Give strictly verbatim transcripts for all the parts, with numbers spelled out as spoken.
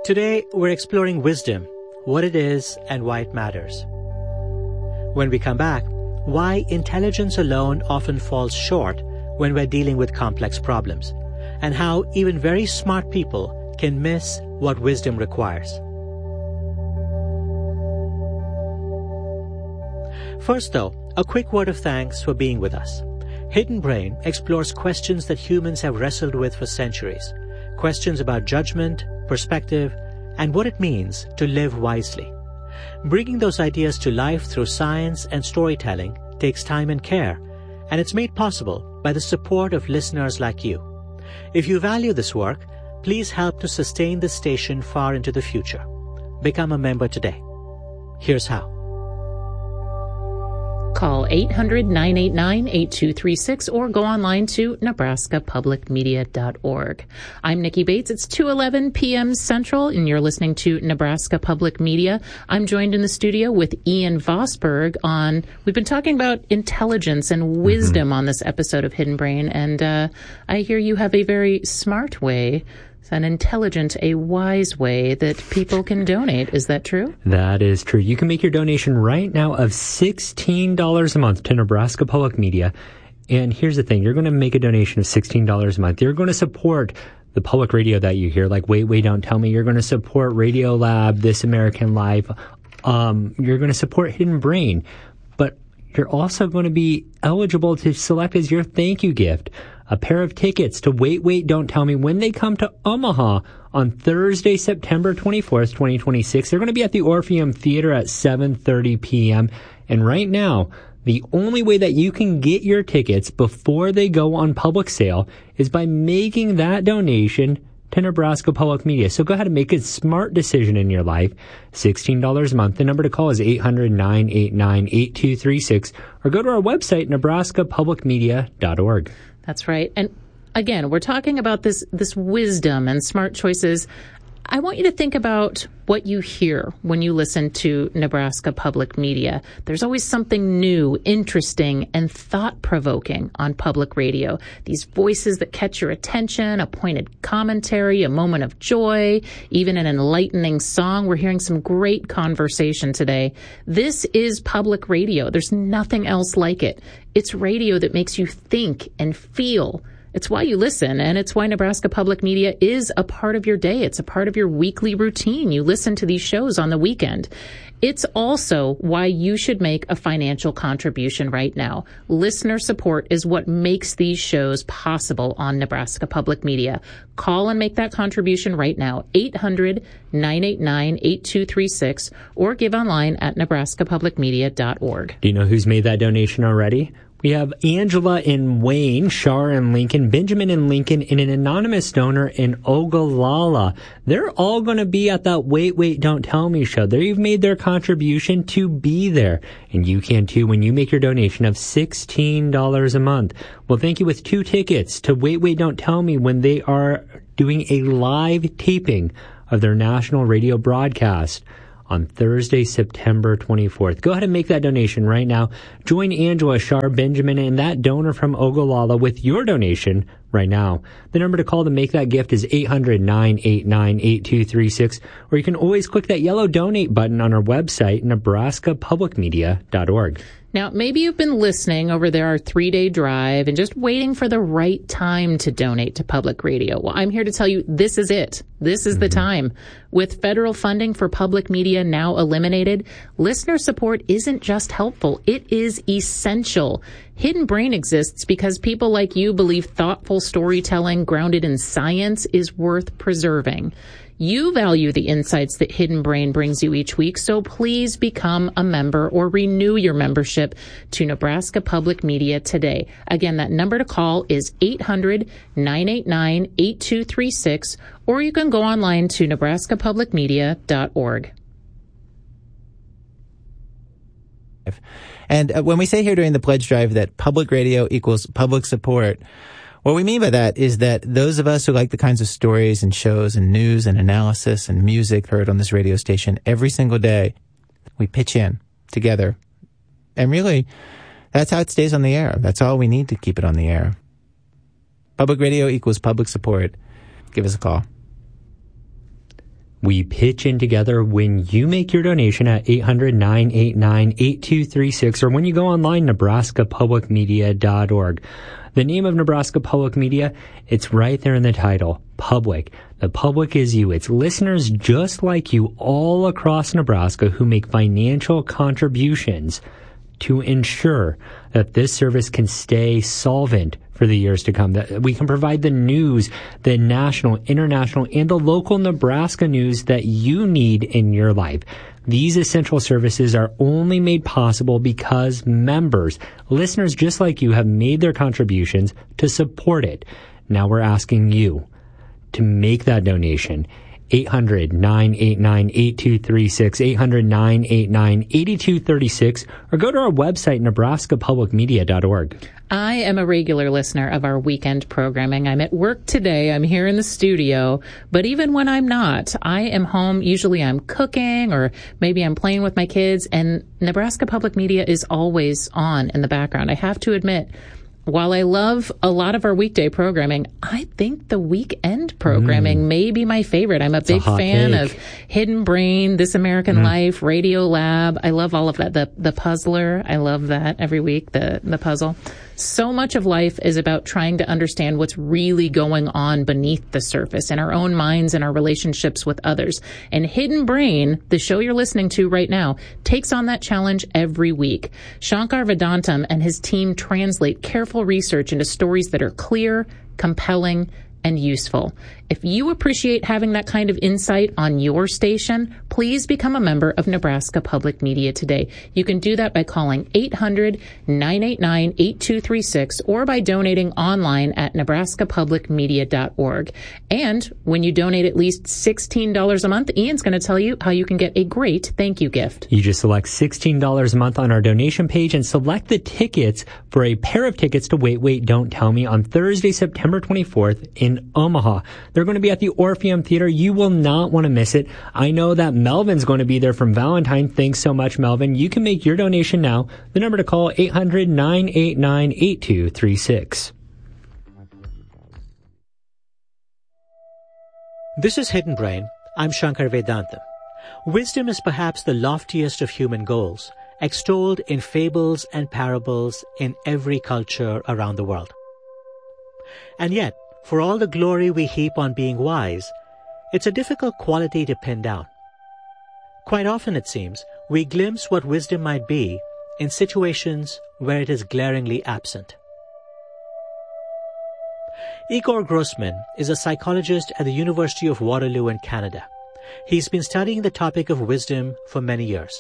Today, we're exploring wisdom, what it is and why it matters. When we come back, why intelligence alone often falls short when we're dealing with complex problems, and how even very smart people can miss what wisdom requires. First, though, a quick word of thanks for being with us. Hidden Brain explores questions that humans have wrestled with for centuries. Questions about judgment, perspective, and what it means to live wisely. Bringing those ideas to life through science and storytelling takes time and care, and it's made possible by the support of listeners like you. If you value this work, please help to sustain the station far into the future. Become a member today. Here's how. Call eight hundred, nine eight nine, eight two three six or go online to nebraska public media dot org. I'm Nikki Bates. It's two eleven p.m. Central, and you're listening to Nebraska Public Media. I'm joined in the studio with Ian Vosberg on, we've been talking about intelligence and wisdom mm-hmm. on this episode of Hidden Brain, and uh, I hear you have a very smart way, an intelligent, a wise way that people can donate. Is that true? That is true. You can make your donation right now of sixteen dollars a month to Nebraska Public Media. And here's the thing. You're going to make a donation of sixteen dollars a month. You're going to support the public radio that you hear, like Wait, Wait, Don't Tell Me. You're going to support Radio Lab, This American Life. Um, you're going to support Hidden Brain. But you're also going to be eligible to select as your thank you gift a pair of tickets to Wait, Wait, Don't Tell Me when they come to Omaha on Thursday, September twenty-fourth, twenty twenty-six. They're going to be at the Orpheum Theater at seven thirty p.m. And right now, the only way that you can get your tickets before they go on public sale is by making that donation to Nebraska Public Media. So go ahead and make a smart decision in your life. sixteen dollars a month. The number to call is eight hundred, nine eight nine, eight two three six or go to our website, nebraska public media dot org. That's right. And again, we're talking about this this wisdom and smart choices. I want you to think about what you hear when you listen to Nebraska Public Media. There's always something new, interesting, and thought-provoking on public radio. These voices that catch your attention, a pointed commentary, a moment of joy, even an enlightening song. We're hearing some great conversation today. This is public radio. There's nothing else like it. It's radio that makes you think and feel. It's why you listen, and it's why Nebraska Public Media is a part of your day. It's a part of your weekly routine. You listen to these shows on the weekend. It's also why you should make a financial contribution right now. Listener support is what makes these shows possible on Nebraska Public Media. Call and make that contribution right now, eight hundred, nine eight nine, eight two three six, or give online at nebraska public media dot org. Do you know who's made that donation already? We have Angela in Wayne, Shar in Lincoln, Benjamin in Lincoln, and an anonymous donor in Ogallala. They're all going to be at that Wait, Wait, Don't Tell Me show. They've made their contribution to be there. And you can too when you make your donation of sixteen dollars a month. Well, thank you with two tickets to Wait, Wait, Don't Tell Me when they are doing a live taping of their national radio broadcast on Thursday, September twenty-fourth. Go ahead and make that donation right now. Join Angela, Shar, Benjamin, and that donor from Ogallala with your donation right now. The number to call to make that gift is eight hundred, nine eight nine, eight two three six, or you can always click that yellow donate button on our website, nebraska public media dot org. Now, maybe you've been listening over there our three-day drive and just waiting for the right time to donate to public radio. Well, I'm here to tell you this is it. This is mm-hmm. the time. With federal funding for public media now eliminated, listener support isn't just helpful. It is essential. Hidden Brain exists because people like you believe thoughtful storytelling grounded in science is worth preserving. You value the insights that Hidden Brain brings you each week, so please become a member or renew your membership to Nebraska Public Media today. Again, that number to call is eight hundred, nine eight nine, eight two three six, or you can go online to nebraska public media dot org. And uh, when we say here during the pledge drive that public radio equals public support, what we mean by that is that those of us who like the kinds of stories and shows and news and analysis and music heard on this radio station every single day, we pitch in together. And really, that's how it stays on the air. That's all we need to keep it on the air. Public radio equals public support. Give us a call. We pitch in together when you make your donation at eight hundred, nine eight nine, eight two three six or when you go online, nebraska public media dot org. The name of Nebraska Public Media, it's right there in the title, Public. The public is you. It's listeners just like you all across Nebraska who make financial contributions to ensure that this service can stay solvent for the years to come, that we can provide the news, the national, international, and the local Nebraska news that you need in your life. These essential services are only made possible because members, listeners just like you, have made their contributions to support it. Now we're asking you to make that donation. eight hundred, nine eight nine, eight two three six, eight hundred, nine eight nine, eight two three six, or go to our website, nebraska public media dot org. I am a regular listener of our weekend programming. I'm at work today. I'm here in the studio. But even when I'm not, I am home. Usually I'm cooking or maybe I'm playing with my kids. And Nebraska Public Media is always on in the background. I have to admit, while I love a lot of our weekday programming, I think the weekend programming mm. may be my favorite. I'm a it's big a fan take. of Hidden Brain, This American mm. Life, Radio Lab. I love all of that. The the Puzzler, I love that every week, the the puzzle. So much of life is about trying to understand what's really going on beneath the surface in our own minds and our relationships with others. And Hidden Brain, the show you're listening to right now, takes on that challenge every week. Shankar Vedantam and his team translate careful research into stories that are clear, compelling, and useful. If you appreciate having that kind of insight on your station, please become a member of Nebraska Public Media today. You can do that by calling eight hundred, nine eight nine, eight two three six or by donating online at nebraska public media dot org. And when you donate at least sixteen dollars a month, Ian's going to tell you how you can get a great thank you gift. You just select sixteen dollars a month on our donation page and select the tickets for a pair of tickets to Wait, Wait, Don't Tell Me on Thursday, September twenty-fourth in Omaha. They're going to be at the Orpheum Theater. You will not want to miss it. I know that Melvin's going to be there from Valentine. Thanks so much, Melvin. You can make your donation now. The number to call, eight hundred, nine eight nine, eight two three six. This is Hidden Brain. I'm Shankar Vedantam. Wisdom is perhaps the loftiest of human goals, extolled in fables and parables in every culture around the world. And yet, for all the glory we heap on being wise, it's a difficult quality to pin down. Quite often, it seems, we glimpse what wisdom might be in situations where it is glaringly absent. Igor Grossman is a psychologist at the University of Waterloo in Canada. He's been studying the topic of wisdom for many years.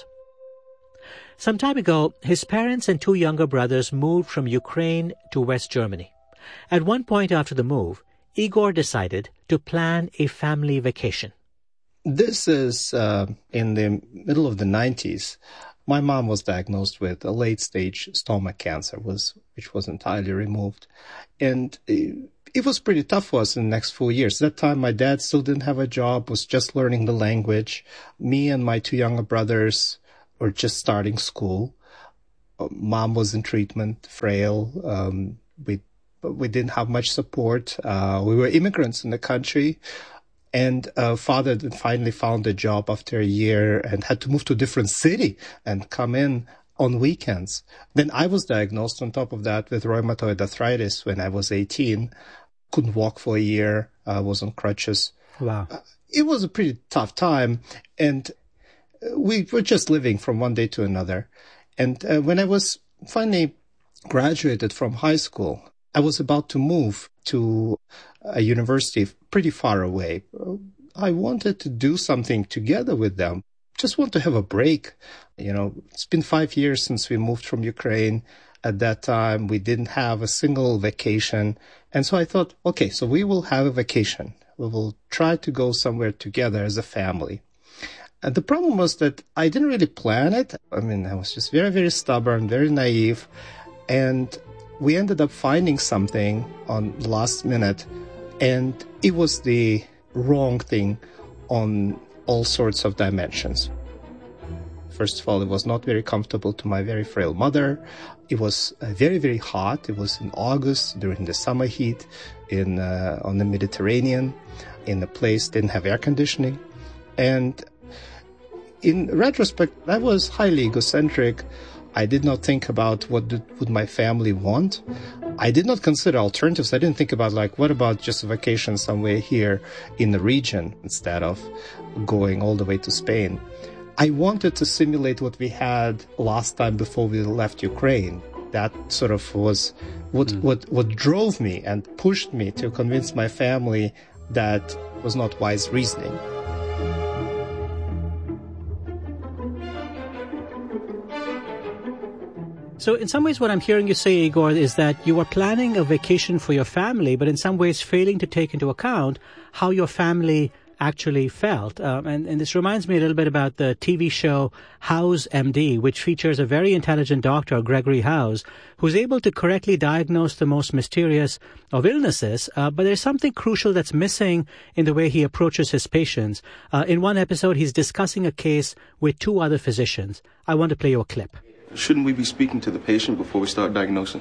Some time ago, his parents and two younger brothers moved from Ukraine to West Germany. At one point after the move, Igor decided to plan a family vacation. This is uh, in the middle of the nineties. My mom was diagnosed with a late-stage stomach cancer, was which was entirely removed. And it, it was pretty tough for us in the next four years. At that time, my dad still didn't have a job, was just learning the language. Me and my two younger brothers were just starting school. Mom was in treatment, frail. Um, we we didn't have much support. Uh, we were immigrants in the country. And uh, father finally found a job after a year and had to move to a different city and come in on weekends. Then I was diagnosed on top of that with rheumatoid arthritis when I was eighteen. Couldn't walk for a year. I uh, was on crutches. Wow. Uh, it was a pretty tough time. And we were just living from one day to another. And uh, when I was finally graduated from high school, I was about to move to a university pretty far away. I wanted to do something together with them. Just want to have a break. You know, it's been five years since we moved from Ukraine. At that time, we didn't have a single vacation. And so I thought, okay, so we will have a vacation. We will try to go somewhere together as a family. And the problem was that I didn't really plan it. I mean, I was just very, very stubborn, very naive. And we ended up finding something on the last minute, and it was the wrong thing on all sorts of dimensions. First of all, it was not very comfortable to my very frail mother. It was uh, very, very hot. It was in August during the summer heat in uh, on the Mediterranean, in a place didn't have air conditioning. And in retrospect, I was highly egocentric. I did not think about what did, would my family want. I did not consider alternatives. I didn't think about, like, what about just a vacation somewhere here in the region instead of going all the way to Spain. I wanted to simulate what we had last time before we left Ukraine. That sort of was what, mm. what, what drove me and pushed me to convince my family that was not wise reasoning. So in some ways what I'm hearing you say, Igor, is that you were planning a vacation for your family, but in some ways failing to take into account how your family actually felt. Um, and, and this reminds me a little bit about the T V show House M D, which features a very intelligent doctor, Gregory House, who's able to correctly diagnose the most mysterious of illnesses. Uh, but there's something crucial that's missing in the way he approaches his patients. Uh, in one episode, he's discussing a case with two other physicians. I want to play you a clip. Shouldn't we be speaking to the patient before we start diagnosing?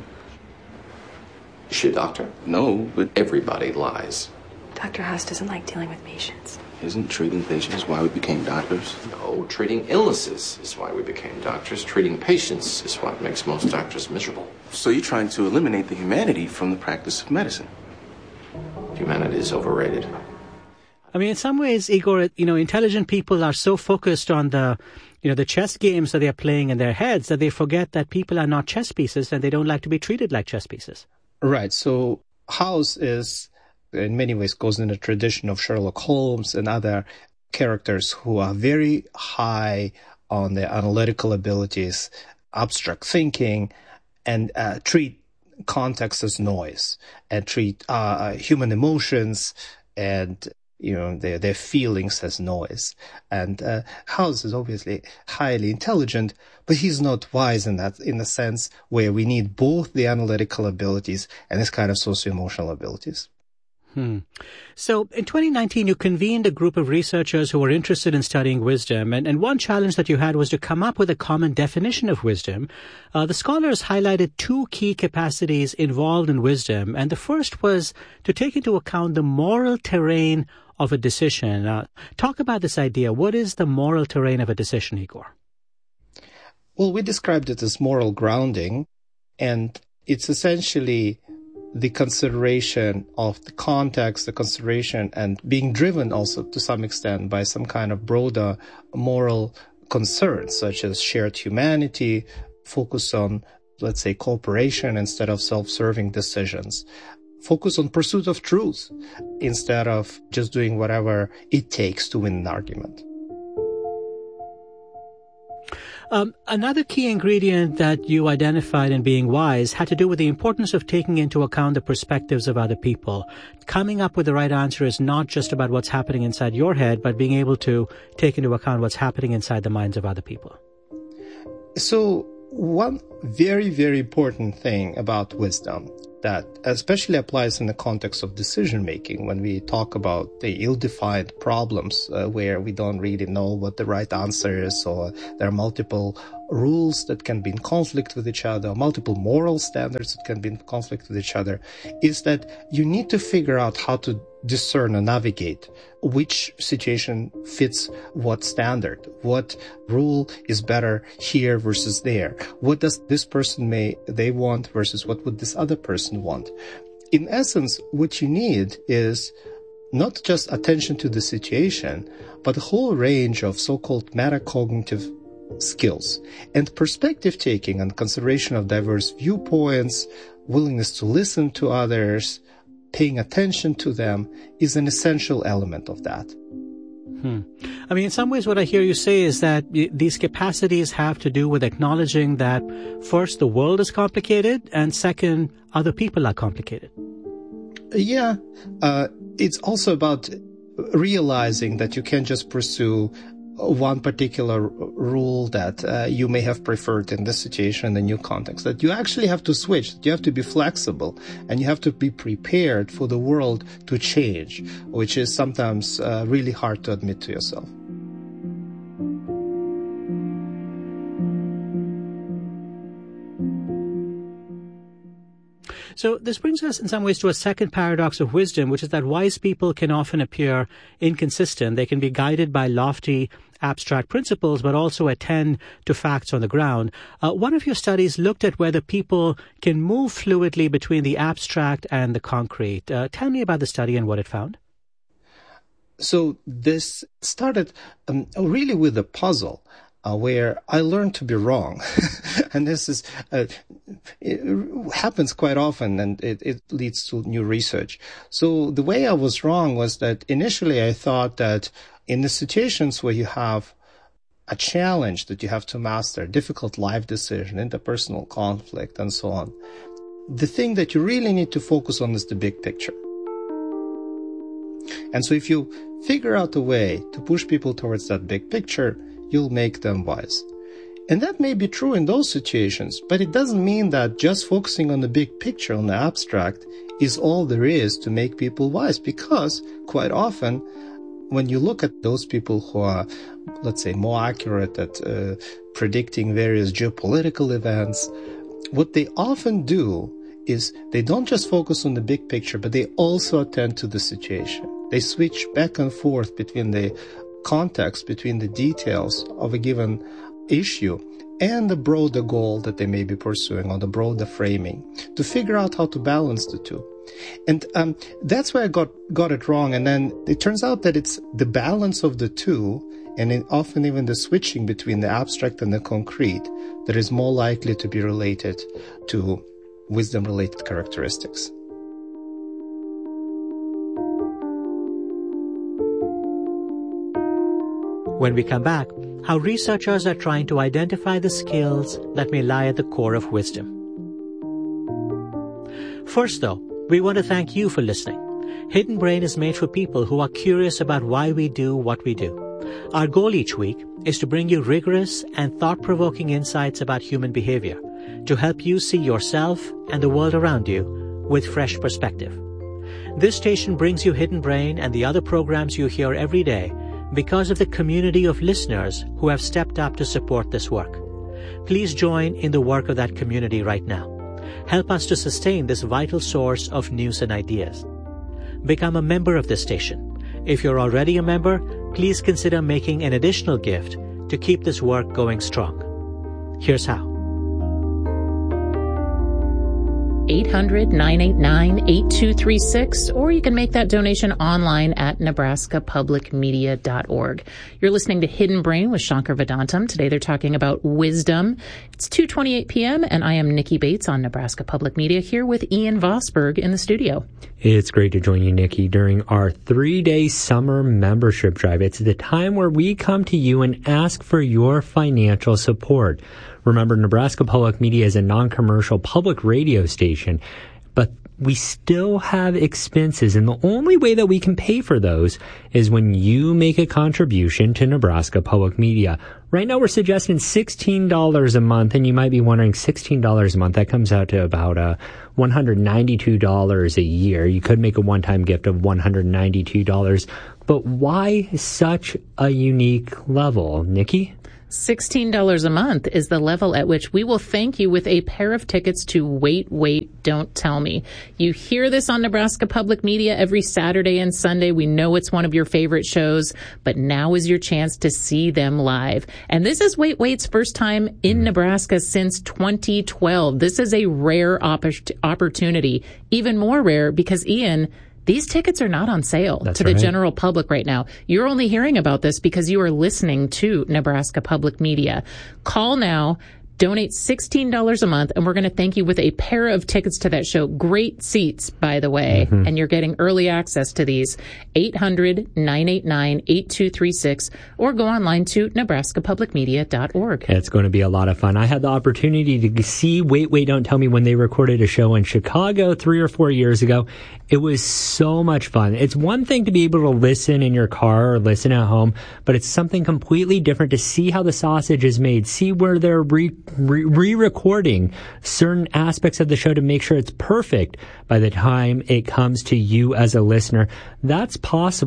Should, doctor? No, but Everybody lies. Doctor House doesn't like dealing with patients. Isn't treating patients why we became doctors? No, treating illnesses is why we became doctors. Treating patients is what makes most doctors miserable. So you're trying to eliminate the humanity from the practice of medicine? Humanity is overrated. I mean, in some ways, Igor, you know, intelligent people are so focused on the, you know, the chess games that they're playing in their heads that they forget that people are not chess pieces and they don't like to be treated like chess pieces. Right. So House is, in many ways, goes in the tradition of Sherlock Holmes and other characters who are very high on their analytical abilities, abstract thinking, and uh, treat context as noise, and treat uh, human emotions and, you know, their their feelings as noise. And uh, House is obviously highly intelligent, but he's not wise in that, in the sense where we need both the analytical abilities and this kind of socio-emotional abilities. Hmm. So in twenty nineteen, you convened a group of researchers who were interested in studying wisdom. And, and one challenge that you had was to come up with a common definition of wisdom. Uh, the scholars highlighted two key capacities involved in wisdom. And the first was to take into account the moral terrain of a decision. Uh, talk about this idea. What is the moral terrain of a decision, Igor? Well, we described it as moral grounding, and it's essentially the consideration of the context, the consideration, and being driven also to some extent by some kind of broader moral concerns, such as shared humanity, focus on, let's say, cooperation instead of self-serving decisions, focus on pursuit of truth instead of just doing whatever it takes to win an argument. Um, another key ingredient that you identified in being wise had to do with the importance of taking into account the perspectives of other people. Coming up with the right answer is not just about what's happening inside your head, but being able to take into account what's happening inside the minds of other people. So one very, very important thing about wisdom that especially applies in the context of decision-making when we talk about the ill-defined problems uh, where we don't really know what the right answer is, or there are multiple rules that can be in conflict with each other, or multiple moral standards that can be in conflict with each other, is that you need to figure out how to discern and navigate which situation fits what standard, what rule is better here versus there, what does this person may they want versus what would this other person want. In essence, what you need is not just attention to the situation, but a whole range of so-called metacognitive skills and perspective taking and consideration of diverse viewpoints, willingness to listen to others, paying attention to them is an essential element of that. Hmm. I mean, in some ways, what I hear you say is that these capacities have to do with acknowledging that, first, the world is complicated, and second, other people are complicated. Yeah. Uh, it's also about realizing that you can't just pursue one particular rule that uh, you may have preferred in this situation, in the new context, that you actually have to switch, that you have to be flexible, and you have to be prepared for the world to change, which is sometimes uh, really hard to admit to yourself. So So this brings us in some ways to a second paradox of wisdom, which is that wise people can often appear inconsistent. They can be guided by lofty abstract principles, but also attend to facts on the ground. Uh, one of your studies looked at whether people can move fluidly between the abstract and the concrete. Uh, tell me about the study and what it found. So this started um, really with a puzzle. Uh, where I learned to be wrong. And this is, uh, it happens quite often, and it, it leads to new research. So the way I was wrong was that initially I thought that in the situations where you have a challenge that you have to master, difficult life decision, interpersonal conflict, and so on, the thing that you really need to focus on is the big picture. And so if you figure out a way to push people towards that big picture, you'll make them wise. And that may be true in those situations, but it doesn't mean that just focusing on the big picture, on the abstract, is all there is to make people wise, because quite often, when you look at those people who are, let's say, more accurate at uh, predicting various geopolitical events, what they often do is they don't just focus on the big picture, but they also attend to the situation. They switch back and forth between the context, between the details of a given issue and the broader goal that they may be pursuing, or the broader framing, to figure out how to balance the two. And um, that's where I got, got it wrong. And then it turns out that it's the balance of the two, and it, often even the switching between the abstract and the concrete, that is more likely to be related to wisdom-related characteristics. When we come back, how researchers are trying to identify the skills that may lie at the core of wisdom. First, though, we want to thank you for listening. Hidden Brain is made for people who are curious about why we do what we do. Our goal each week is to bring you rigorous and thought-provoking insights about human behavior to help you see yourself and the world around you with fresh perspective. This station brings you Hidden Brain and the other programs you hear every day because of the community of listeners who have stepped up to support this work. Please join in the work of that community right now. Help us to sustain this vital source of news and ideas. Become a member of this station. If you're already a member, please consider making an additional gift to keep this work going strong. Here's how. eight hundred, nine eight nine, eight two three six, or you can make that donation online at nebraska public media dot org. You're listening to Hidden Brain with Shankar Vedantam. Today they're talking about wisdom. It's two twenty-eight p.m., and I am Nikki Bates on Nebraska Public Media, here with Ian Vosberg in the studio. It's great to join you, Nikki, during our three-day summer membership drive. It's the time where we come to you and ask for your financial support. Remember, Nebraska Public Media is a non-commercial public radio station, but we still have expenses, and the only way that we can pay for those is when you make a contribution to Nebraska Public Media. Right now, we're suggesting sixteen dollars a month, and you might be wondering, sixteen dollars a month, that comes out to about uh, one hundred ninety-two dollars a year. You could make a one-time gift of one hundred ninety-two dollars, but why such a unique level, Nikki? sixteen dollars a month is the level at which we will thank you with a pair of tickets to Wait, Wait, Don't Tell Me. You hear this on Nebraska Public Media every Saturday and Sunday. We know it's one of your favorite shows, but now is your chance to see them live. And this is Wait, Wait's first time in Nebraska since twenty twelve. This is a rare opp- opportunity, even more rare because, Ian, these tickets are not on sale That's to the right. general public right now. You're only hearing about this because you are listening to Nebraska Public Media. Call now. Donate sixteen dollars a month, and we're going to thank you with a pair of tickets to that show. Great seats, by the way, mm-hmm. and you're getting early access to these. eight hundred, nine eight nine, eight two three six, or go online to nebraska public media dot org. It's going to be a lot of fun. I had the opportunity to see Wait, Wait, Don't Tell Me when they recorded a show in Chicago three or four years ago. It was so much fun. It's one thing to be able to listen in your car or listen at home, but it's something completely different to see how the sausage is made, see where they're re- re- re-recording certain aspects of the show to make sure it's perfect by the time it comes to you as a listener. That's possible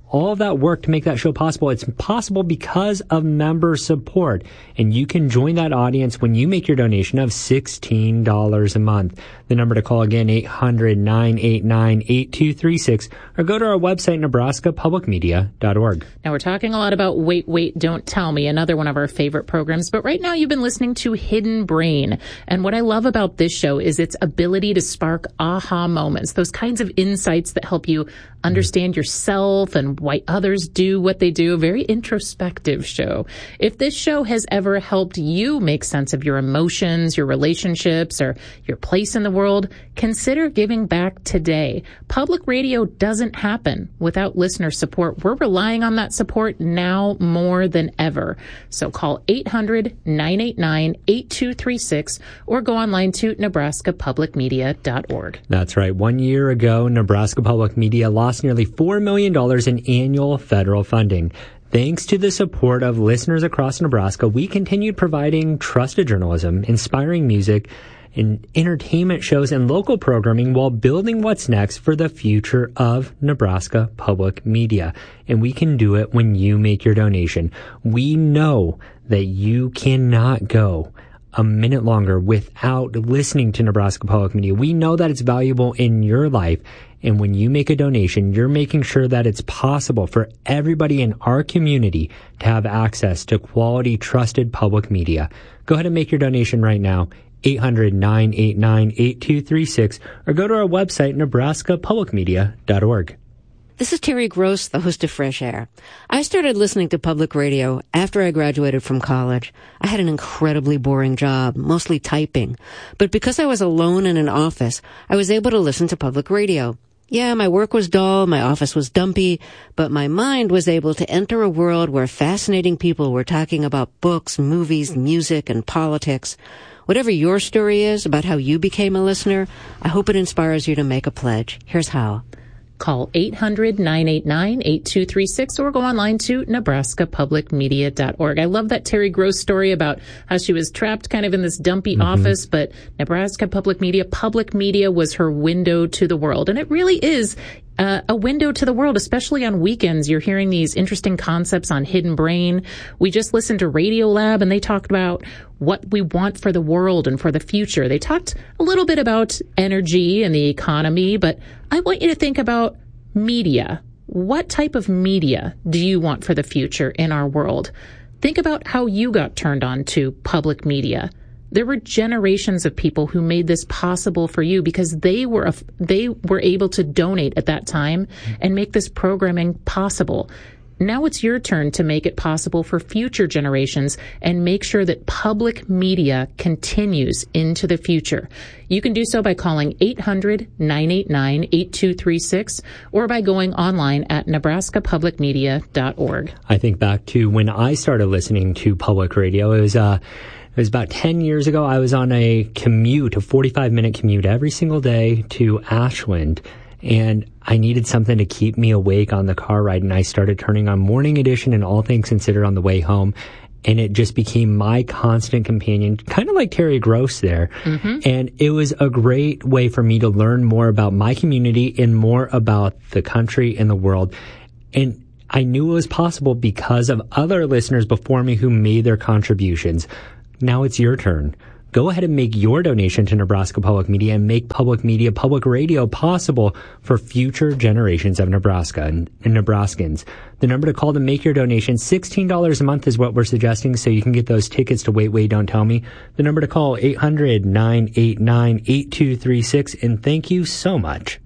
all of that work to make that show possible. It's possible because of member support. And you can join that audience when you make your donation of sixteen dollars a month. The number to call again, eight hundred, nine eight nine, eight two three six, or go to our website, nebraska public media dot org. Now, we're talking a lot about Wait, Wait, Don't Tell Me, another one of our favorite programs. But right now, you've been listening to Hidden Brain. And what I love about this show is its ability to spark aha moments, those kinds of insights that help you understand yourself and why others do what they do. A very introspective show. If this show has ever helped you make sense of your emotions, your relationships, or your place in the world, consider giving back today. Public radio doesn't happen without listener support. We're relying on that support now more than ever. So call eight hundred, nine eight nine, eight two three six or go online to nebraska public media dot org. That's right. One year ago, Nebraska Public Media lost nearly four million dollars in annual federal funding. Thanks to the support of listeners across Nebraska, we continued providing trusted journalism, inspiring music, and entertainment shows and local programming while building what's next for the future of Nebraska Public Media. And we can do it when you make your donation. We know that you cannot go a minute longer without listening to Nebraska Public Media. We know that it's valuable in your life. And when you make a donation, you're making sure that it's possible for everybody in our community to have access to quality, trusted public media. Go ahead and make your donation right now, eight hundred, nine eight nine, eight two three six, or go to our website, nebraska public media dot org. This is Terry Gross, the host of Fresh Air. I started listening to public radio after I graduated from college. I had an incredibly boring job, mostly typing. But because I was alone in an office, I was able to listen to public radio. Yeah, my work was dull, my office was dumpy, but my mind was able to enter a world where fascinating people were talking about books, movies, music, and politics. Whatever your story is about how you became a listener, I hope it inspires you to make a pledge. Here's how. Call eight hundred, nine eight nine, eight two three six or go online to nebraska public media dot org. I love that Terry Gross story about how she was trapped kind of in this dumpy mm-hmm. office, but Nebraska Public Media, public media was her window to the world. And it really is Uh, a window to the world, especially on weekends. You're hearing these interesting concepts on Hidden Brain. We just listened to Radiolab, and they talked about what we want for the world and for the future. They talked a little bit about energy and the economy, but I want you to think about media. What type of media do you want for the future in our world? Think about how you got turned on to public media. There were generations of people who made this possible for you because they were they were able to donate at that time and make this programming possible. Now it's your turn to make it possible for future generations and make sure that public media continues into the future. You can do so by calling eight hundred, nine eight nine, eight two three six or by going online at nebraska public media dot org. I think back to when I started listening to public radio. It was uh It was about ten years ago. I was on a commute, a forty-five minute commute every single day to Ashland, and I needed something to keep me awake on the car ride, and I started turning on Morning Edition and All Things Considered on the way home, and it just became my constant companion, kind of like Terry Gross there. Mm-hmm. And it was a great way for me to learn more about my community and more about the country and the world. And I knew it was possible because of other listeners before me who made their contributions. Now it's your turn. Go ahead and make your donation to Nebraska Public Media and make public media, public radio possible for future generations of Nebraska and, and Nebraskans. The number to call to make your donation, sixteen dollars a month is what we're suggesting, so you can get those tickets to Wait, Wait, Don't Tell Me. The number to call, eight hundred, nine eight nine, eight two three six, and thank you so much.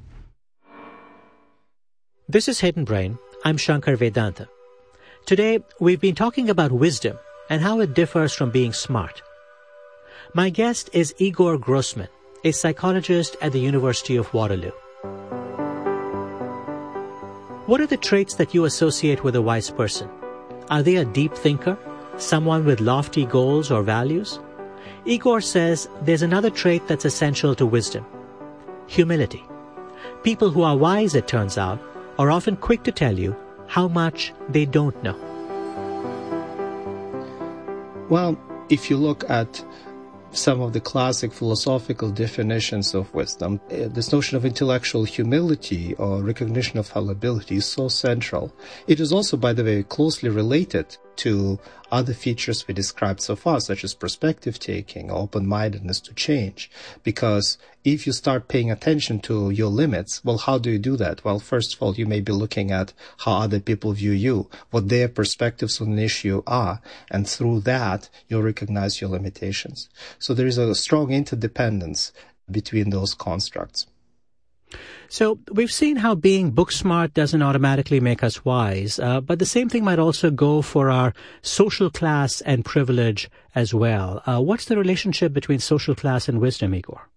This is Hidden Brain. I'm Shankar Vedanta. Today, we've been talking about wisdom and how it differs from being smart. My guest is Igor Grossman, a psychologist at the University of Waterloo. What are the traits that you associate with a wise person? Are they a deep thinker, someone with lofty goals or values? Igor says there's another trait that's essential to wisdom: humility. People who are wise, it turns out, are often quick to tell you how much they don't know. Well, if you look at some of the classic philosophical definitions of wisdom. This notion of intellectual humility or recognition of fallibility is so central. It is also, by the way, closely related to other features we described so far, such as perspective taking, open-mindedness to change. Because if you start paying attention to your limits, well, how do you do that? Well, first of all, you may be looking at how other people view you, what their perspectives on an issue are, and through that, you'll recognize your limitations. So there is a strong interdependence between those constructs. So we've seen how being book smart doesn't automatically make us wise, uh, but the same thing might also go for our social class and privilege as well. Uh, what's the relationship between social class and wisdom, Igor?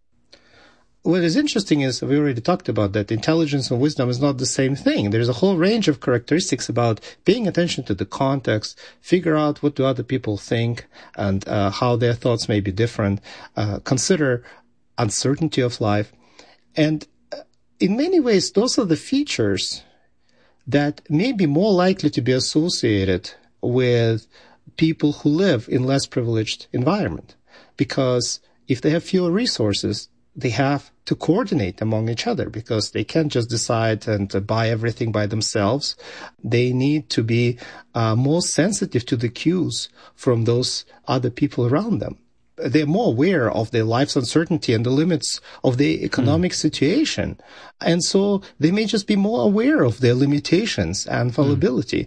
What is interesting is, we already talked about that intelligence and wisdom is not the same thing. There's a whole range of characteristics about paying attention to the context, figure out what do other people think and uh, how their thoughts may be different, uh, consider uncertainty of life. And in many ways, those are the features that may be more likely to be associated with people who live in less privileged environment. Because if they have fewer resources, they have to coordinate among each other because they can't just decide and uh, buy everything by themselves. They need to be uh, more sensitive to the cues from those other people around them. They're more aware of their life's uncertainty and the limits of the economic mm. situation. And so they may just be more aware of their limitations and fallibility. Mm.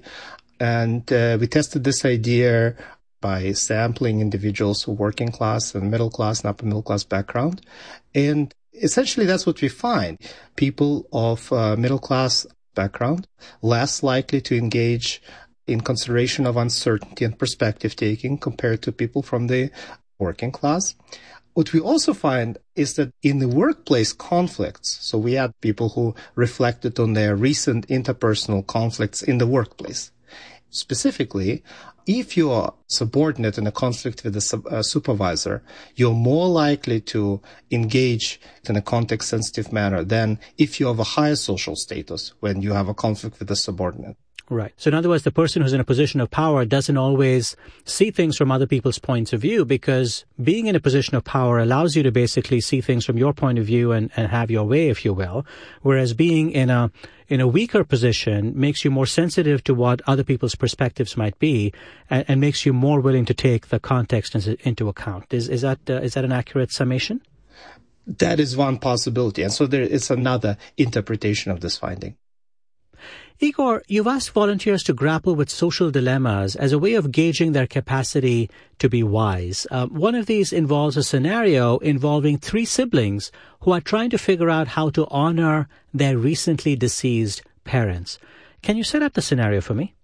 And uh, we tested this idea by sampling individuals who are working class and middle class and upper middle class background. And essentially that's what we find. People of uh, middle class background, less likely to engage in consideration of uncertainty and perspective taking compared to people from the working class. What we also find is that in the workplace conflicts, so we had people who reflected on their recent interpersonal conflicts in the workplace. Specifically, if you are subordinate in a conflict with a sub, uh, supervisor, you're more likely to engage in a context-sensitive manner than if you have a higher social status when you have a conflict with a subordinate. Right. So in other words, the person who's in a position of power doesn't always see things from other people's points of view because being in a position of power allows you to basically see things from your point of view and, and have your way, if you will. Whereas being in a in a weaker position makes you more sensitive to what other people's perspectives might be and, and makes you more willing to take the context into account. Is, is that uh, is that an accurate summation? That is one possibility. And so there is another interpretation of this finding. Igor, you've asked volunteers to grapple with social dilemmas as a way of gauging their capacity to be wise. Um, one of these involves a scenario involving three siblings who are trying to figure out how to honor their recently deceased parents. Can you set up the scenario for me?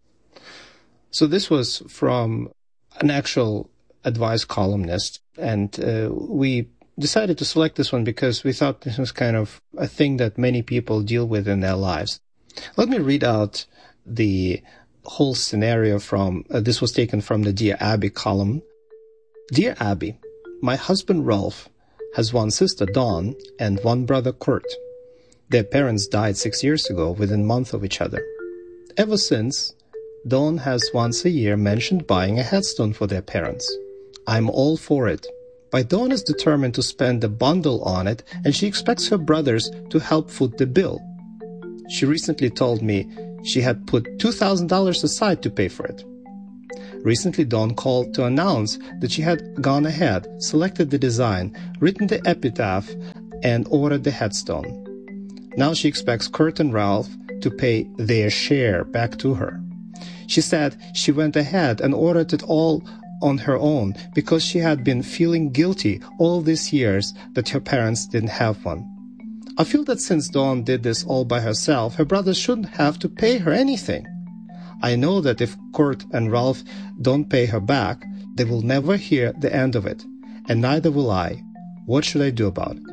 So this was from an actual advice columnist, and uh, we decided to select this one because we thought this was kind of a thing that many people deal with in their lives. Let me read out the whole scenario from, uh, this was taken from the Dear Abby column. Dear Abby, my husband Ralph has one sister, Dawn, and one brother, Kurt. Their parents died six years ago within a month of each other. Ever since, Dawn has once a year mentioned buying a headstone for their parents. I'm all for it. But Dawn is determined to spend a bundle on it, and she expects her brothers to help foot the bill. She recently told me she had put two thousand dollars aside to pay for it. Recently, Dawn called to announce that she had gone ahead, selected the design, written the epitaph, and ordered the headstone. Now she expects Kurt and Ralph to pay their share back to her. She said she went ahead and ordered it all on her own because she had been feeling guilty all these years that her parents didn't have one. I feel that since Dawn did this all by herself, her brothers shouldn't have to pay her anything. I know that if Kurt and Ralph don't pay her back, they will never hear the end of it, and neither will I. What should I do about it?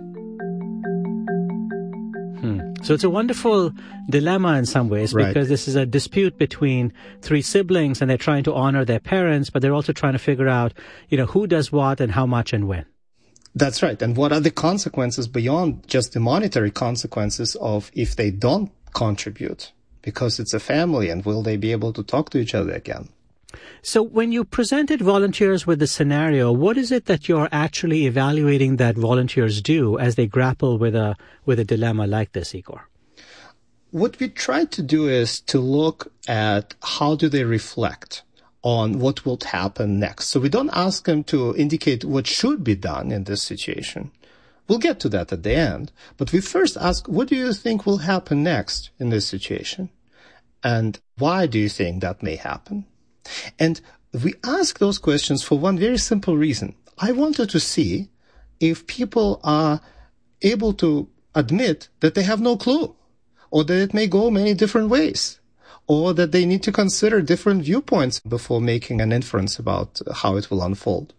Hmm. So it's a wonderful dilemma in some ways, right, because this is a dispute between three siblings and they're trying to honor their parents, but they're also trying to figure out, you know, who does what and how much and when. That's right. And what are the consequences beyond just the monetary consequences of if they don't contribute? Because it's a family, and will they be able to talk to each other again? So when you presented volunteers with the scenario, what is it that you're actually evaluating that volunteers do as they grapple with a with a dilemma like this, Igor? What we try to do is to look at how do they reflect on what will happen next. So we don't ask them to indicate what should be done in this situation. We'll get to that at the end. But we first ask, what do you think will happen next in this situation? And why do you think that may happen? And we ask those questions for one very simple reason. I wanted to see if people are able to admit that they have no clue, or that it may go many different ways, or that they need to consider different viewpoints before making an inference about how it will unfold.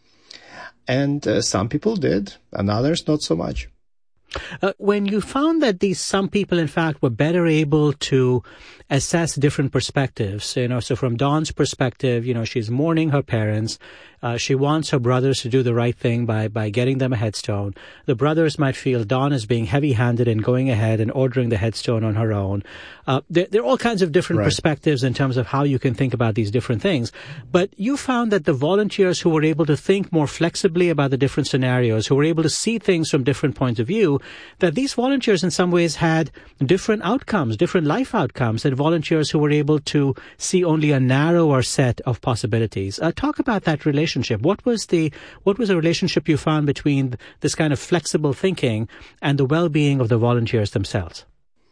And uh, some people did, and others not so much. Uh, when you found that these some people, in fact, were better able to assess different perspectives, you know, so from Dawn's perspective, you know, she's mourning her parents. Uh, she wants her brothers to do the right thing by, by getting them a headstone. The brothers might feel Dawn is being heavy-handed and going ahead and ordering the headstone on her own. Uh, there, there are all kinds of different right. perspectives in terms of how you can think about these different things. But you found that the volunteers who were able to think more flexibly about the different scenarios, who were able to see things from different points of view, that these volunteers in some ways had different outcomes, different life outcomes than volunteers who were able to see only a narrower set of possibilities. Uh, talk about that relationship. What was the what was the relationship you found between this kind of flexible thinking and the well-being of the volunteers themselves?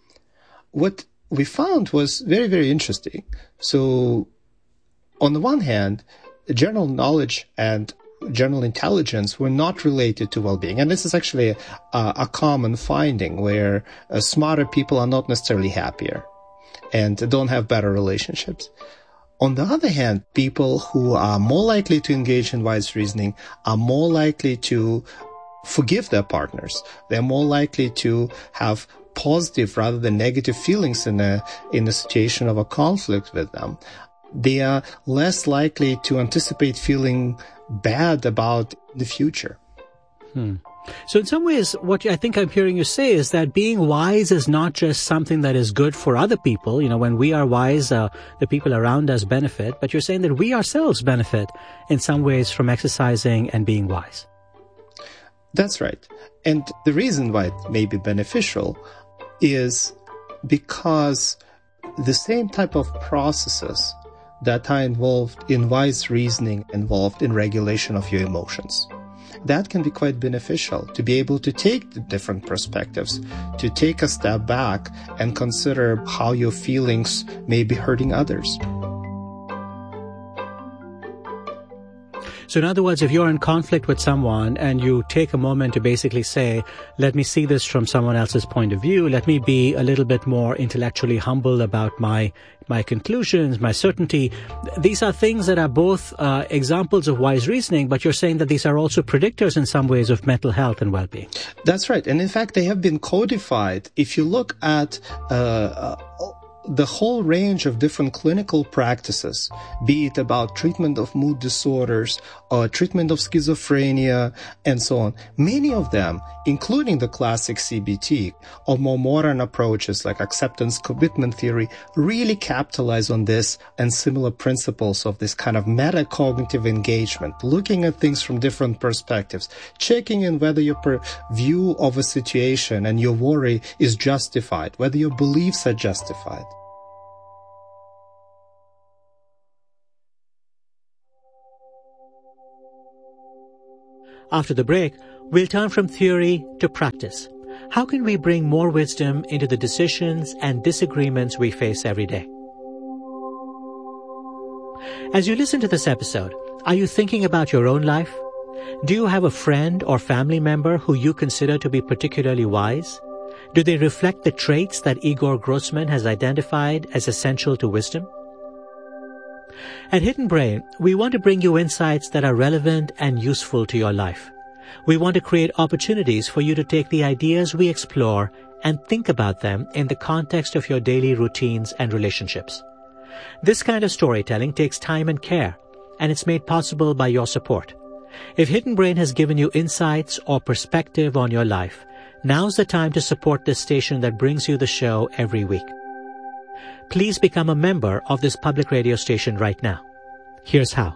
What we found was very, very interesting. So, on the one hand, general knowledge and general intelligence were not related to well-being. And this is actually a, a common finding where uh, smarter people are not necessarily happier and don't have better relationships. On the other hand, people who are more likely to engage in wise reasoning are more likely to forgive their partners. They're more likely to have positive rather than negative feelings in a, in a situation of a conflict with them. They are less likely to anticipate feeling bad about the future. Hmm. So in some ways, what I think I'm hearing you say is that being wise is not just something that is good for other people. You know, when we are wise, uh, the people around us benefit, but you're saying that we ourselves benefit in some ways from exercising and being wise. That's right. And the reason why it may be beneficial is because the same type of processes that are involved in wise reasoning involved in regulation of your emotions. That can be quite beneficial to be able to take the different perspectives, to take a step back and consider how your feelings may be hurting others. So in other words, if you're in conflict with someone and you take a moment to basically say, let me see this from someone else's point of view, let me be a little bit more intellectually humble about my my conclusions, my certainty, these are things that are both uh, examples of wise reasoning, but you're saying that these are also predictors in some ways of mental health and well-being. That's right. And in fact, they have been codified. If you look at uh, uh the whole range of different clinical practices, be it about treatment of mood disorders or treatment of schizophrenia and so on, many of them, including the classic C B T or more modern approaches like acceptance commitment theory, really capitalize on this and similar principles of this kind of metacognitive engagement, looking at things from different perspectives, checking in whether your per- view of a situation and your worry is justified, whether your beliefs are justified. After the break, we'll turn from theory to practice. How can we bring more wisdom into the decisions and disagreements we face every day? As you listen to this episode, are you thinking about your own life? Do you have a friend or family member who you consider to be particularly wise? Do they reflect the traits that Igor Grossman has identified as essential to wisdom? At Hidden Brain, we want to bring you insights that are relevant and useful to your life. We want to create opportunities for you to take the ideas we explore and think about them in the context of your daily routines and relationships. This kind of storytelling takes time and care, and it's made possible by your support. If Hidden Brain has given you insights or perspective on your life, now's the time to support this station that brings you the show every week. Please become a member of this public radio station right now. Here's how.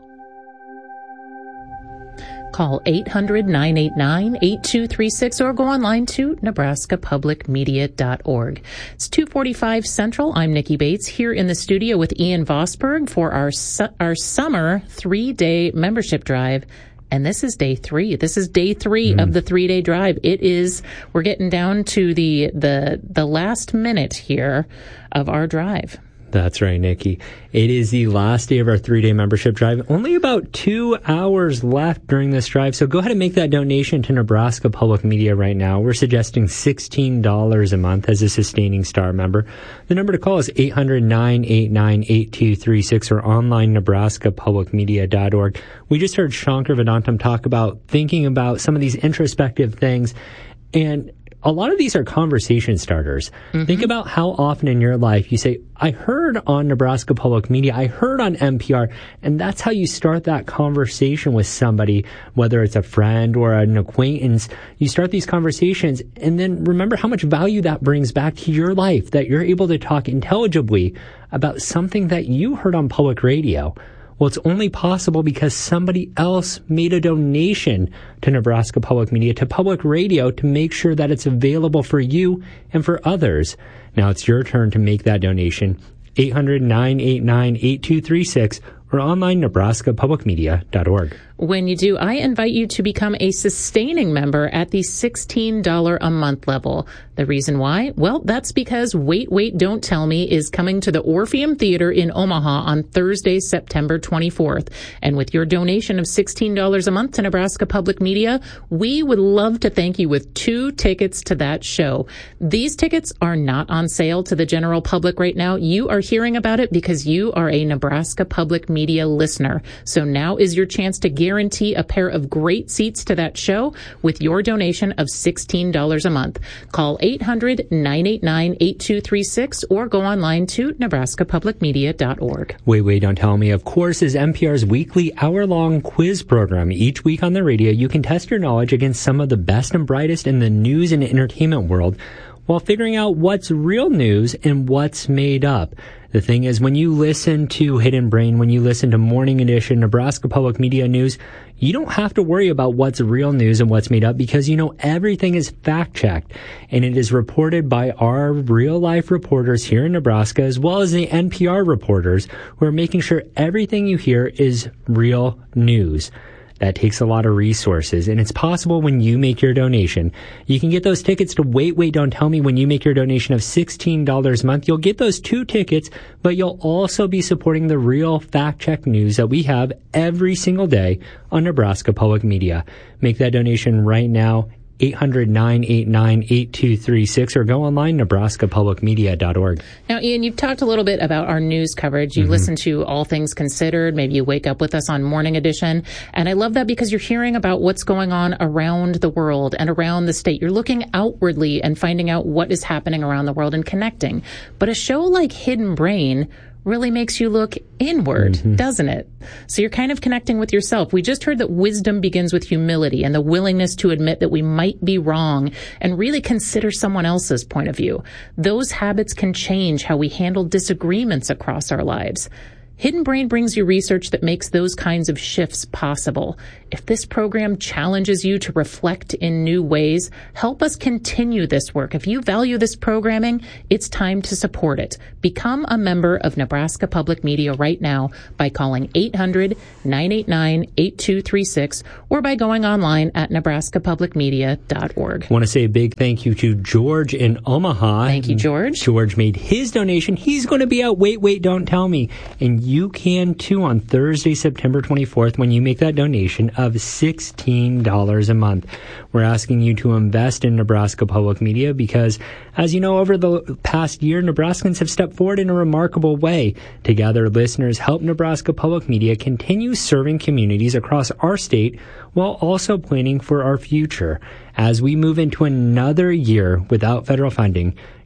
Call eight hundred, nine eight nine, eight two three six or go online to nebraska public media dot org. It's two forty-five Central. I'm Nikki Bates here in the studio with Ian Vosberg for our su- our summer three-day membership drive. And this is day three. This is day three mm. of the three-day drive. It is, we're getting down to the, the, the last minute here of our drive. That's right, Nikki. It is the last day of our three-day membership drive. Only about two hours left during this drive, so go ahead and make that donation to Nebraska Public Media right now. We're suggesting sixteen dollars a month as a sustaining star member. The number to call is eight hundred, nine eight nine, eight two three six or online nebraska public media dot org. We just heard Shankar Vedantam talk about thinking about some of these introspective things, and a lot of these are conversation starters. Mm-hmm. Think about how often in your life you say, I heard on Nebraska Public Media, I heard on N P R, and that's how you start that conversation with somebody, whether it's a friend or an acquaintance. You start these conversations, and then remember how much value that brings back to your life, that you're able to talk intelligibly about something that you heard on public radio. Well, it's only possible because somebody else made a donation to Nebraska Public Media, to public radio, to make sure that it's available for you and for others. Now it's your turn to make that donation. eight hundred, nine eight nine, eight two three six or online nebraska public media dot org. When you do, I invite you to become a sustaining member at the sixteen dollars a month level. The reason why? Well, that's because Wait, Wait, Don't Tell Me is coming to the Orpheum Theater in Omaha on Thursday, September twenty-fourth. And with your donation of sixteen dollars a month to Nebraska Public Media, we would love to thank you with two tickets to that show. These tickets are not on sale to the general public right now. You are hearing about it because you are a Nebraska Public Media listener. So now is your chance to guarantee a pair of great seats to that show with your donation of sixteen dollars a month. Call eight hundred, nine eight nine, eight two three six or go online to nebraska public media dot org. Wait, Wait, Don't Tell Me, of course, is N P R's weekly hour-long quiz program. Each week on the radio, you can test your knowledge against some of the best and brightest in the news and entertainment world while figuring out what's real news and what's made up. The thing is, when you listen to Hidden Brain, when you listen to Morning Edition, Nebraska Public Media News, you don't have to worry about what's real news and what's made up because you know everything is fact-checked. And it is reported by our real-life reporters here in Nebraska as well as the N P R reporters who are making sure everything you hear is real news. That takes a lot of resources, and it's possible when you make your donation. You can get those tickets to Wait, Wait, Don't Tell Me when you make your donation of sixteen dollars a month. You'll get those two tickets, but you'll also be supporting the real fact-check news that we have every single day on Nebraska Public Media. Make that donation right now, eight hundred, nine eight nine, eight two three six or go online, nebraska public media dot org. Now, Ian, you've talked a little bit about our news coverage. You mm-hmm. listen to All Things Considered. Maybe you wake up with us on Morning Edition. And I love that because you're hearing about what's going on around the world and around the state. You're looking outwardly and finding out what is happening around the world and connecting. But a show like Hidden Brain really makes you look inward, mm-hmm. doesn't it? So you're kind of connecting with yourself. We just heard that wisdom begins with humility and the willingness to admit that we might be wrong and really consider someone else's point of view. Those habits can change how we handle disagreements across our lives. Hidden Brain brings you research that makes those kinds of shifts possible. If this program challenges you to reflect in new ways, help us continue this work. If you value this programming, it's time to support it. Become a member of Nebraska Public Media right now by calling eight hundred, nine eight nine, eight two three six or by going online at nebraska public media dot org. I want to say a big thank you to George in Omaha. Thank you, George. George made his donation. He's going to be at Wait, Wait, Don't Tell Me. And you can too on Thursday, September twenty-fourth, when you make that donation of sixteen dollars a month. We're asking you to invest in Nebraska Public Media because, as you know, over the past year, Nebraskans have stepped forward in a remarkable way to gather listeners, help Nebraska Public Media continue serving communities across our state while also planning for our future. As we move into another year without federal funding,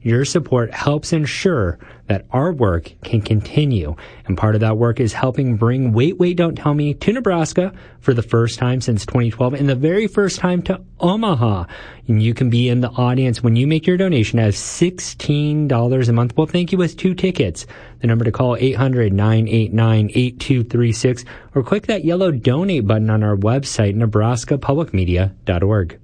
Your support helps ensure that our work can continue. And part of that work is helping bring Wait, Wait, Don't Tell Me to Nebraska for the first time since twenty twelve and the very first time to Omaha. And you can be in the audience when you make your donation of sixteen dollars a month. We'll thank you with two tickets. The number to call, eight hundred, nine eight nine, eight two three six, or click that yellow donate button on our website, nebraska public media dot org.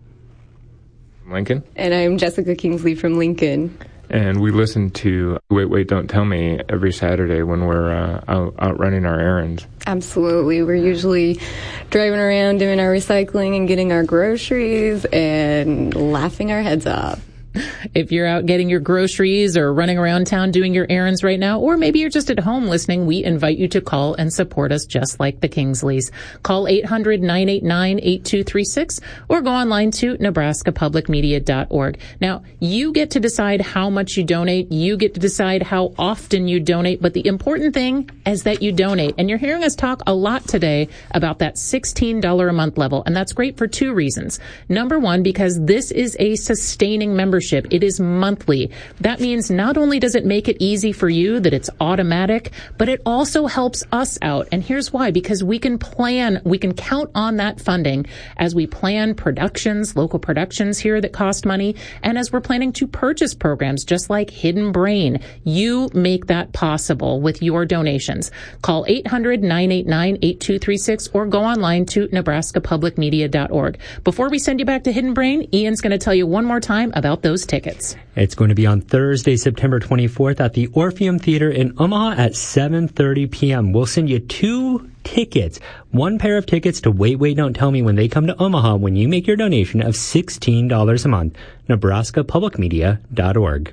Lincoln. And I'm Jessica Kingsley from Lincoln. And we listen to Wait, Wait, Don't Tell Me every Saturday when we're uh, out, out running our errands. Absolutely. We're usually driving around doing our recycling and getting our groceries and laughing our heads off. If you're out getting your groceries or running around town doing your errands right now, or maybe you're just at home listening, we invite you to call and support us just like the Kingsleys. Call eight hundred, nine eight nine, eight two three six or go online to nebraska public media dot org. Now, you get to decide how much you donate. You get to decide how often you donate. But the important thing is that you donate. And you're hearing us talk a lot today about that sixteen dollars a month level. And that's great for two reasons. Number one, because this is a sustaining membership. It is monthly. That means not only does it make it easy for you that it's automatic, but it also helps us out. And here's why, because we can plan, we can count on that funding as we plan productions, local productions here that cost money, and as we're planning to purchase programs just like Hidden Brain. You make that possible with your donations. Call eight hundred, nine eight nine, eight two three six or go online to nebraska public media dot org. Before we send you back to Hidden Brain, Ian's going to tell you one more time about those tickets. It's going to be on Thursday, September twenty-fourth at the Orpheum Theater in Omaha at seven thirty p.m. We'll send you two tickets, one pair of tickets to Wait, Wait, Don't Tell Me when they come to Omaha when you make your donation of sixteen dollars a month. nebraska public media dot org.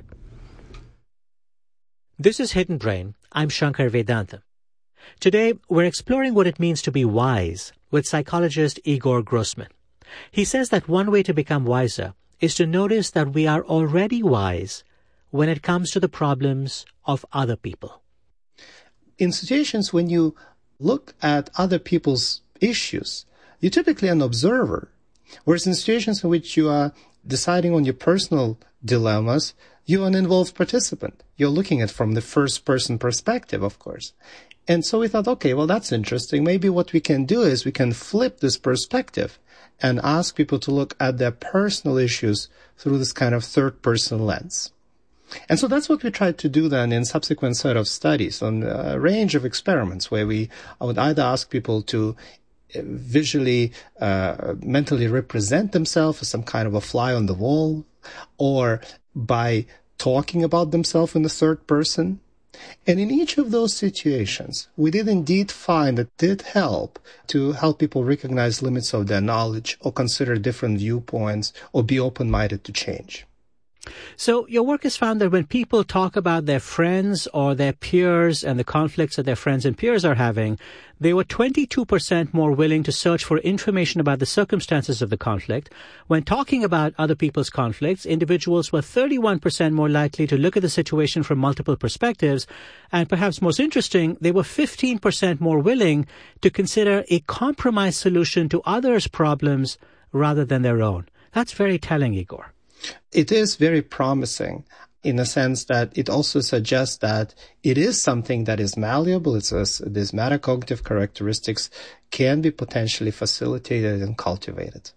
This is Hidden Brain. I'm Shankar Vedantam. Today, we're exploring what it means to be wise with psychologist Igor Grossman. He says that one way to become wiser is to notice that we are already wise when it comes to the problems of other people. In situations when you look at other people's issues, you're typically an observer. Whereas in situations in which you are deciding on your personal dilemmas, you're an involved participant. You're looking at it from the first-person perspective, of course. And so we thought, okay, well, that's interesting. Maybe what we can do is we can flip this perspective and ask people to look at their personal issues through this kind of third-person lens. And so that's what we tried to do then in subsequent set of studies on a range of experiments where we I would either ask people to visually, uh, mentally represent themselves as some kind of a fly on the wall, or by talking about themselves in the third person. And in each of those situations, we did indeed find that it did help to help people recognize limits of their knowledge or consider different viewpoints or be open-minded to change. So your work has found that when people talk about their friends or their peers and the conflicts that their friends and peers are having, they were twenty-two percent more willing to search for information about the circumstances of the conflict. When talking about other people's conflicts, individuals were thirty-one percent more likely to look at the situation from multiple perspectives. And perhaps most interesting, they were fifteen percent more willing to consider a compromise solution to others' problems rather than their own. That's very telling, Igor. It is very promising in the sense that it also suggests that it is something that is malleable. It's a, these metacognitive characteristics can be potentially facilitated and cultivated.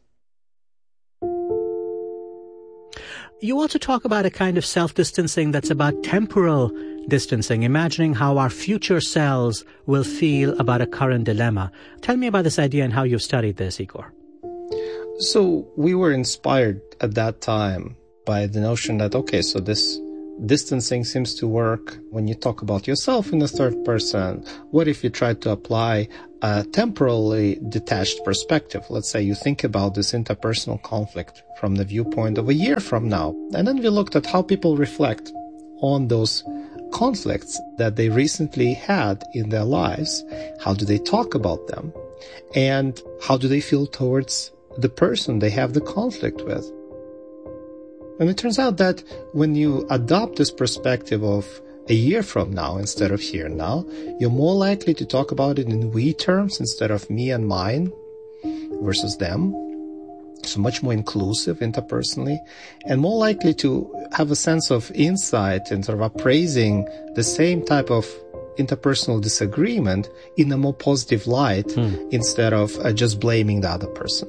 You also talk about a kind of self-distancing that's about temporal distancing, imagining how our future selves will feel about a current dilemma. Tell me about this idea and how you've studied this, Igor. So we were inspired at that time by the notion that, okay, so this distancing seems to work when you talk about yourself in the third person. What if you try to apply a temporally detached perspective? Let's say you think about this interpersonal conflict from the viewpoint of a year from now. And then we looked at how people reflect on those conflicts that they recently had in their lives. How do they talk about them? And how do they feel towards the person they have the conflict with? And it turns out that when you adopt this perspective of a year from now instead of here and now, you're more likely to talk about it in we terms instead of me and mine versus them. so much more inclusive interpersonally, and more likely to have a sense of insight and sort of appraising the same type of interpersonal disagreement in a more positive light hmm. instead of uh, just blaming the other person.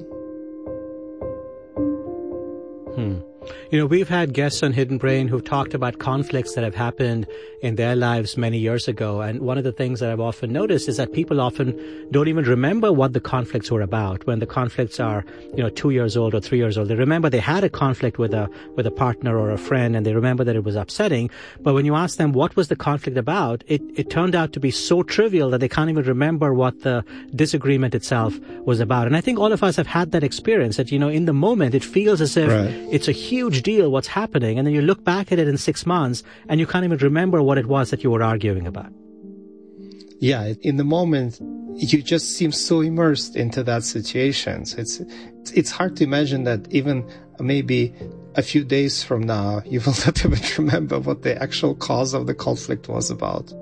Hmm. You know, we've had guests on Hidden Brain who've talked about conflicts that have happened in their lives many years ago. And one of the things that I've often noticed is that people often don't even remember what the conflicts were about. When the conflicts are, you know, two years old or three years old, they remember they had a conflict with a, with a partner or a friend, and they remember that it was upsetting. But when you ask them what was the conflict about, it, it turned out to be so trivial that they can't even remember what the disagreement itself was about. And I think all of us have had that experience that, you know, in the moment, it feels as if right. it's a huge deal what's happening, and then you look back at it in six months and you can't even remember what it was that you were arguing about. Yeah, in the moment you just seem so immersed into that situation. So it's it's hard to imagine that even maybe a few days from now you will not even remember what the actual cause of the conflict was about.